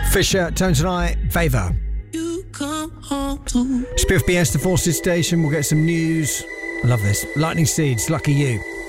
Fisher, Tones and I, Favour. Spiff BS, the Forces Station. We'll get some news. I love this. Lightning Seeds, Lucky You.